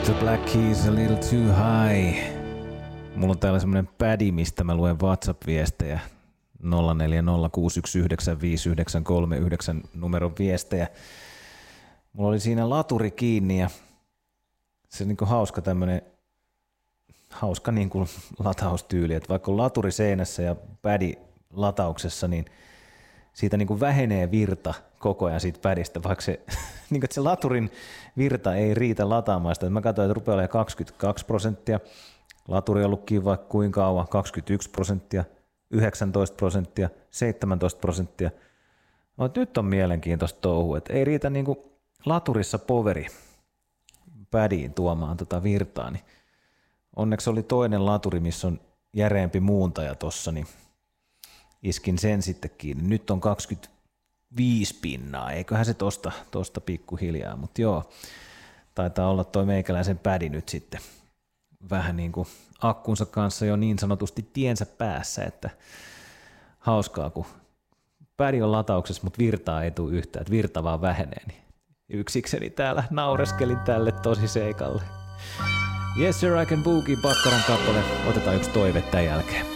The Black Keys a little too high. Mulla on täällä semmonen pädi, mistä mä luen WhatsApp-viestejä. 0406195939 numeron viestejä. Mulla oli siinä laturi kiinni ja se on niinku hauska niinku lataustyyli, että vaikka on laturi seinässä ja pädi latauksessa, niin siitä niinku vähenee virta koko ajan siitä pädistä, vaikka se, niinku, se laturin virta ei riitä lataamaan sitä. Mä katsoin, että rupeaa olemaan 22%, laturi on ollut kiinni vaikka kuinka kauan, 21%, 19%, 17%. No, nyt on mielenkiintoista touhua, että ei riitä niinku laturissa poveri pädiin tuomaan tota virtaa, niin onneksi oli toinen laturi, missä on järeempi muuntaja tossa, niin iskin sen sitten kiinni. Nyt on 25%, eiköhän se tosta pikkuhiljaa, mutta joo, taitaa olla toi meikäläisen pädi nyt sitten vähän niin kuin akkunsa kanssa jo niin sanotusti tiensä päässä, että hauskaa, kun pädi on latauksessa, mutta virtaa ei tule yhtään, että virta vaan vähenee, niin yksikseni täällä naureskelin tälle tosi seikalle. Yes sir, I can boogie, Bakkaran kappale. Otetaan yksi toive tämän jälkeen.